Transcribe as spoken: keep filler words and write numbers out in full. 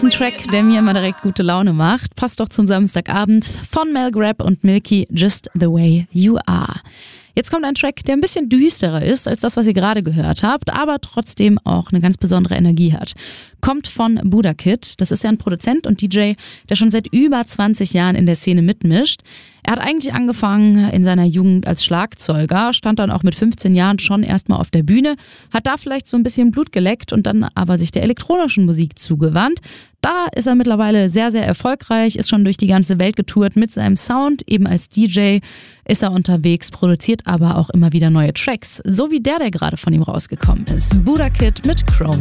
ist ein Track, der mir immer direkt gute Laune macht. Passt doch zum Samstagabend von Mel Grab und Milky, Just the Way You Are. Jetzt kommt ein Track, der ein bisschen düsterer ist als das, was ihr gerade gehört habt, aber trotzdem auch eine ganz besondere Energie hat. Kommt von Buddha Kid. Das ist ja ein Produzent und D J, der schon seit über zwanzig Jahren in der Szene mitmischt. Er hat eigentlich angefangen in seiner Jugend als Schlagzeuger, stand dann auch mit fünfzehn Jahren schon erstmal auf der Bühne, hat da vielleicht so ein bisschen Blut geleckt und dann aber sich der elektronischen Musik zugewandt. Da ist er mittlerweile sehr, sehr erfolgreich, ist schon durch die ganze Welt getourt mit seinem Sound. Eben als D J ist er unterwegs, produziert aber auch immer wieder neue Tracks. So wie der, der gerade von ihm rausgekommen ist. Buddha Kid mit Chrome.